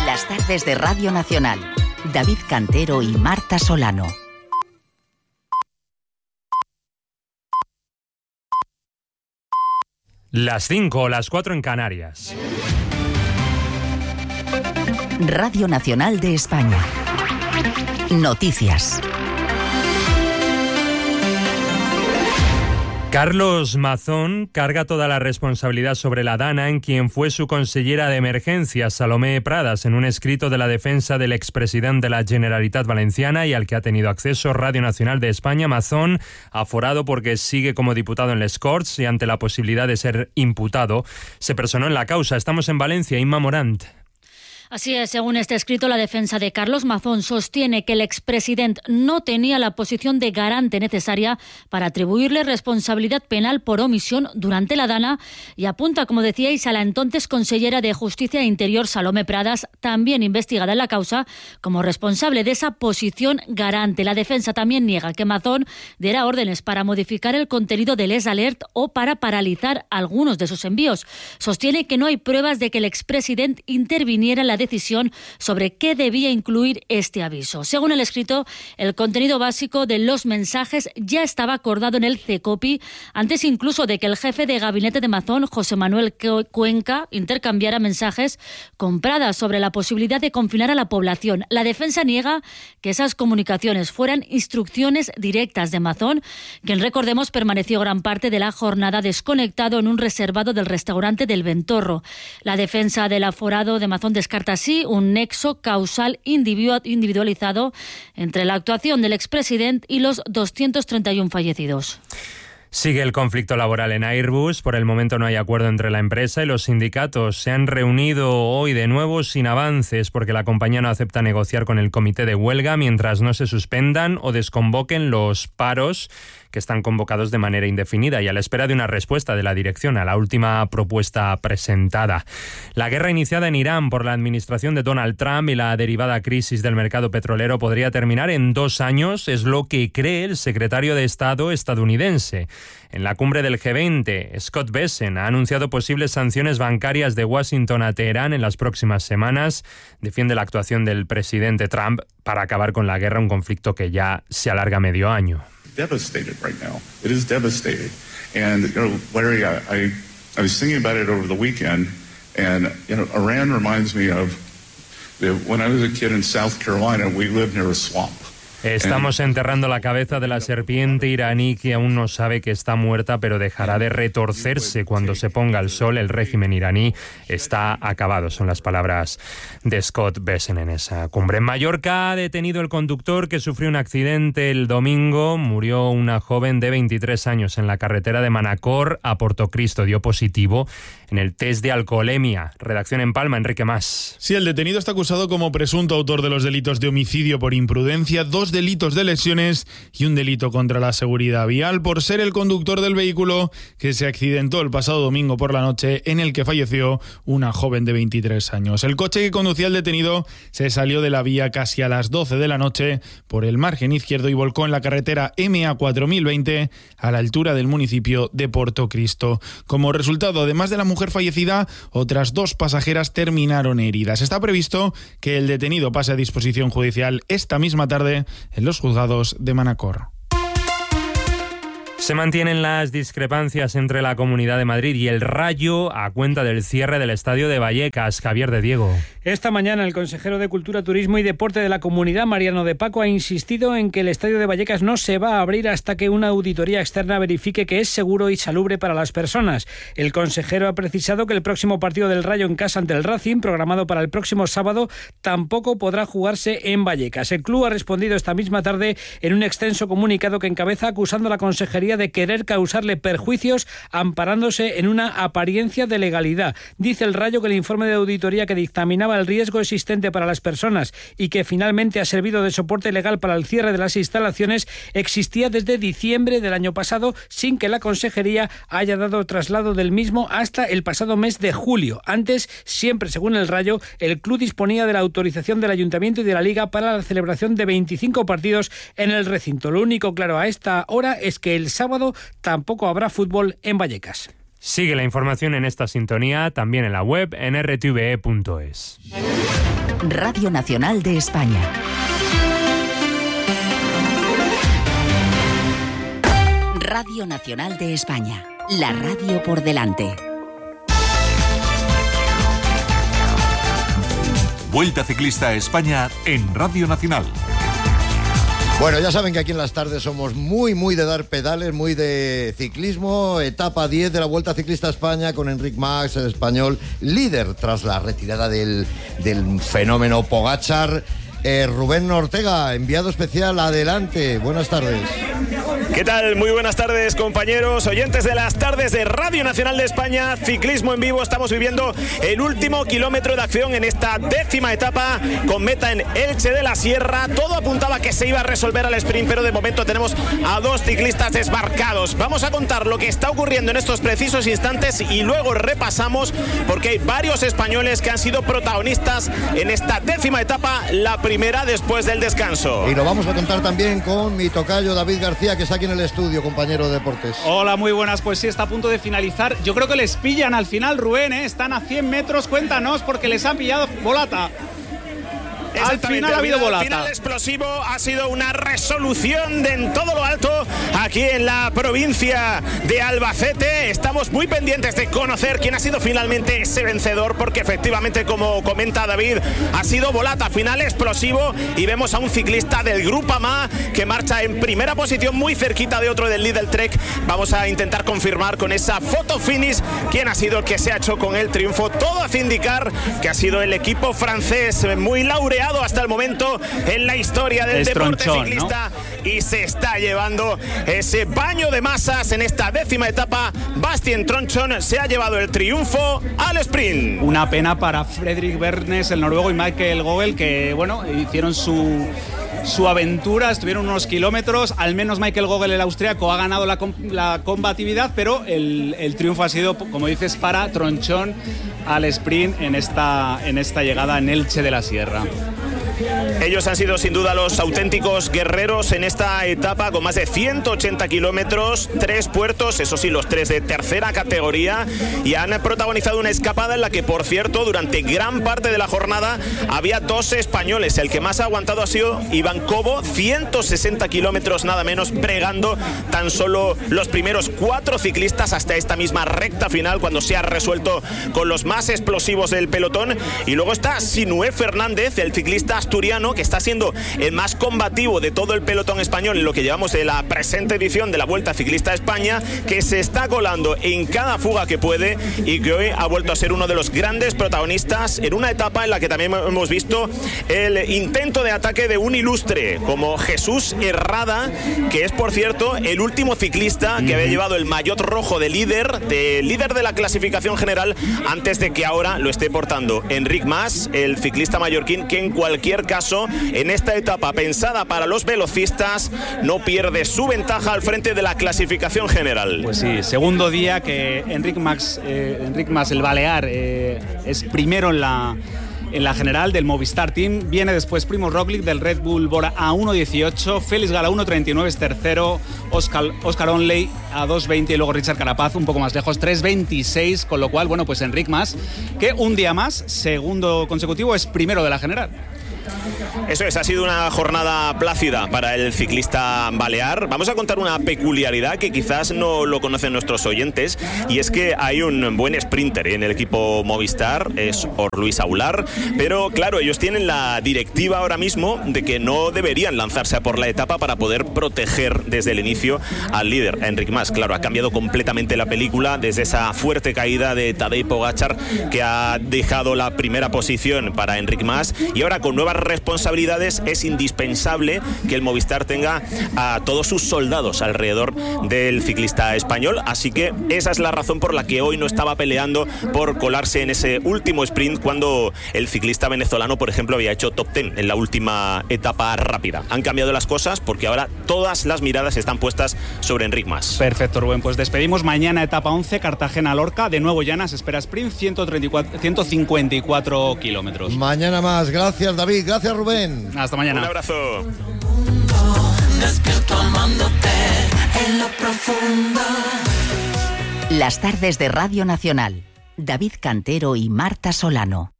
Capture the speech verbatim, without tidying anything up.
Las tardes de Radio Nacional. David Cantero y Marta Solano. Las cinco o las cuatro en Canarias. Radio Nacional de España. Noticias. Carlos Mazón carga toda la responsabilidad sobre la Dana en quien fue su consellera de emergencias, Salomé Pradas, en un escrito de la defensa del expresidente de la Generalitat Valenciana y al que ha tenido acceso Radio Nacional de España. Mazón, aforado porque sigue como diputado en les Corts y ante la posibilidad de ser imputado, se personó en la causa. Estamos en Valencia, Inma Morant. Así es, según este escrito, la defensa de Carlos Mazón sostiene que el expresidente no tenía la posición de garante necesaria para atribuirle responsabilidad penal por omisión durante la Dana y apunta, como decíais, a la entonces consellera de Justicia e Interior, Salomé Pradas, también investigada en la causa, como responsable de esa posición garante. La defensa también niega que Mazón diera órdenes para modificar el contenido del Les Alert o para paralizar algunos de sus envíos. Sostiene que no hay pruebas de que el expresidente interviniera en la decisión sobre qué debía incluir este aviso. Según el escrito, el contenido básico de los mensajes ya estaba acordado en el CECOPI antes incluso de que el jefe de gabinete de Mazón, José Manuel Cuenca, intercambiara mensajes con Pradas sobre la posibilidad de confinar a la población. La defensa niega que esas comunicaciones fueran instrucciones directas de Mazón, quien, recordemos, permaneció gran parte de la jornada desconectado en un reservado del restaurante del Ventorro. La defensa del aforado de Mazón descarta así un nexo causal individualizado entre la actuación del expresidente y los doscientos treinta y uno fallecidos. Sigue el conflicto laboral en Airbus. Por el momento no hay acuerdo entre la empresa y los sindicatos. Se han reunido hoy de nuevo sin avances porque la compañía no acepta negociar con el comité de huelga mientras no se suspendan o desconvoquen los paros que están convocados de manera indefinida y a la espera de una respuesta de la dirección a la última propuesta presentada. La guerra iniciada en Irán por la administración de Donald Trump y la derivada crisis del mercado petrolero podría terminar en dos años, es lo que cree el secretario de Estado estadounidense. En la cumbre del G veinte, Scott Bessent ha anunciado posibles sanciones bancarias de Washington a Teherán en las próximas semanas. Defiende la actuación del presidente Trump para acabar con la guerra, un conflicto que ya se alarga medio año. Devastated right now. It is devastating. And, you know, Larry, I, I, I was thinking about it over the weekend, and, you know, Iran reminds me of the, when I was a kid in South Carolina, we lived near a swamp. Estamos enterrando la cabeza de la serpiente iraní que aún no sabe que está muerta, pero dejará de retorcerse cuando se ponga el sol. El régimen iraní está acabado, son las palabras de Scott Bessent en esa cumbre. En Mallorca ha detenido el conductor que sufrió un accidente el domingo. Murió una joven de veintitrés años en la carretera de Manacor a Portocristo. Dio positivo en el test de alcoholemia. Redacción en Palma, Enrique Mas. Sí, el detenido está acusado como presunto autor de los delitos de homicidio por imprudencia, dos delitos de lesiones y un delito contra la seguridad vial por ser el conductor del vehículo que se accidentó el pasado domingo por la noche en el que falleció una joven de veintitrés años. El coche que conducía el detenido se salió de la vía casi a las doce de la noche por el margen izquierdo y volcó en la carretera M A cuatro mil veinte a la altura del municipio de Portocristo. Como resultado, además de la mujer fallecida, otras dos pasajeras terminaron heridas. Está previsto que el detenido pase a disposición judicial esta misma tarde en los juzgados de Manacor. Se mantienen las discrepancias entre la Comunidad de Madrid y el Rayo a cuenta del cierre del estadio de Vallecas. Javier de Diego. Esta mañana el consejero de Cultura, Turismo y Deporte de la Comunidad, Mariano de Paco, ha insistido en que el estadio de Vallecas no se va a abrir hasta que una auditoría externa verifique que es seguro y salubre para las personas. El consejero ha precisado que el próximo partido del Rayo en casa ante el Racing, programado para el próximo sábado, tampoco podrá jugarse en Vallecas. El club ha respondido esta misma tarde en un extenso comunicado que encabeza acusando a la consejería de querer causarle perjuicios amparándose en una apariencia de legalidad. Dice el Rayo que el informe de auditoría que dictaminaba el riesgo existente para las personas y que finalmente ha servido de soporte legal para el cierre de las instalaciones existía desde diciembre del año pasado sin que la consejería haya dado traslado del mismo hasta el pasado mes de julio. Antes, siempre según el Rayo, el club disponía de la autorización del Ayuntamiento y de la Liga para la celebración de veinticinco partidos en el recinto. Lo único claro a esta hora es que el sábado tampoco habrá fútbol en Vallecas. Sigue la información en esta sintonía, también en la web en r t v e punto es. Radio Nacional de España. Radio Nacional de España. La radio por delante. Vuelta Ciclista a España en Radio Nacional. Bueno, ya saben que aquí en las tardes somos muy, muy de dar pedales, muy de ciclismo. Etapa diez de la Vuelta Ciclista a España con Enric Mas, el español, líder tras la retirada del, del fenómeno Pogačar. Eh, Rubén Ortega, enviado especial, adelante. Buenas tardes. ¿Qué tal? Muy buenas tardes, compañeros, oyentes de las tardes de Radio Nacional de España, Ciclismo en Vivo. Estamos viviendo el último kilómetro de acción en esta décima etapa con meta en Elche de la Sierra. Todo apuntaba que se iba a resolver al sprint, pero de momento tenemos a dos ciclistas desbarcados. Vamos a contar lo que está ocurriendo en estos precisos instantes y luego repasamos porque hay varios españoles que han sido protagonistas en esta décima etapa, la primera después del descanso. Y lo vamos a contar también con mi tocayo David García, que está aquí en el estudio, compañero de deportes. Hola, muy buenas. Pues sí, está a punto de finalizar. Yo creo que les pillan al final, Rubén, ¿eh? Están a cien metros. Cuéntanos, porque les han pillado volata. Al final ha habido volata. El final explosivo ha sido una resolución de en todo lo alto aquí en la provincia de Albacete. Estamos muy pendientes de conocer quién ha sido finalmente ese vencedor, porque efectivamente, como comenta David, ha sido volata, final explosivo, y vemos a un ciclista del Grupo A M A que marcha en primera posición muy cerquita de otro del Lidl Trek. Vamos a intentar confirmar con esa foto finish quién ha sido el que se ha hecho con el triunfo. Todo hace indicar que ha sido el equipo francés, muy laureado hasta el momento en la historia del es deporte tronchón, ciclista, ¿no? Y se está llevando ese baño de masas en esta décima etapa. Bastien Tronchon se ha llevado el triunfo al sprint. Una pena para Fredrik Bernes, el noruego, y Michael Gogel, que bueno, hicieron su su aventura, estuvieron unos kilómetros. Al menos Michael Gogel, el austriaco, ha ganado la, la combatividad, pero el, el triunfo ha sido, como dices, para Tronchon al sprint en esta, en esta llegada en Elche de la Sierra. Ellos han sido sin duda los auténticos guerreros en esta etapa, con más de ciento ochenta kilómetros, tres puertos, eso sí, los tres de tercera categoría, y han protagonizado una escapada en la que, por cierto, durante gran parte de la jornada había dos españoles. El que más ha aguantado ha sido Iván Cobo, ciento sesenta kilómetros nada menos, bregando tan solo los primeros cuatro ciclistas hasta esta misma recta final, cuando se ha resuelto con los más explosivos del pelotón. Y luego está Sinué Fernández, el ciclista asturiano, que está siendo el más combativo de todo el pelotón español en lo que llevamos de la presente edición de la Vuelta Ciclista a España, que se está colando en cada fuga que puede y que hoy ha vuelto a ser uno de los grandes protagonistas en una etapa en la que también hemos visto el intento de ataque de un ilustre como Jesús Herrada, que es, por cierto, el último ciclista que había llevado el maillot rojo de líder, de líder de la clasificación general, antes de que ahora lo esté portando Enric Mas, el ciclista mallorquín, que en cualquier caso, en esta etapa pensada para los velocistas, no pierde su ventaja al frente de la clasificación general. Pues sí, segundo día que Enric Mas, eh, Enric Mas el balear, eh, es primero en la en la general del Movistar Team. Viene después Primož Roglič del Red Bull Bora a uno dieciocho, Félix Gala a uno treinta y nueve es tercero, Oscar, Oscar Onley a dos veinte y luego Richard Carapaz un poco más lejos, tres veintiséis, con lo cual, bueno, pues Enric Mas, que un día más, segundo consecutivo, es primero de la general. Eso es, ha sido una jornada plácida para el ciclista balear. Vamos a contar una peculiaridad que quizás no lo conocen nuestros oyentes, y es que hay un buen sprinter en el equipo Movistar, es Luis Aular, pero claro, ellos tienen la directiva ahora mismo de que no deberían lanzarse a por la etapa para poder proteger desde el inicio al líder, a Enric Mas. Claro, ha cambiado completamente la película desde esa fuerte caída de Tadej Pogačar, que ha dejado la primera posición para Enric Mas, y ahora con nuevas responsabilidades es indispensable que el Movistar tenga a todos sus soldados alrededor del ciclista español, así que esa es la razón por la que hoy no estaba peleando por colarse en ese último sprint, cuando el ciclista venezolano, por ejemplo, había hecho top diez en la última etapa rápida. Han cambiado las cosas porque ahora todas las miradas están puestas sobre Enric Mas. Perfecto, Rubén, pues despedimos mañana etapa once, Cartagena-Lorca, de nuevo llanas, espera sprint, ciento treinta y cuatro, ciento cincuenta y cuatro kilómetros. Mañana más, gracias David, gracias Rubén. Hasta mañana. Un abrazo. Despierto amándote en lo profundo. Las tardes de Radio Nacional. David Cantero y Marta Solano.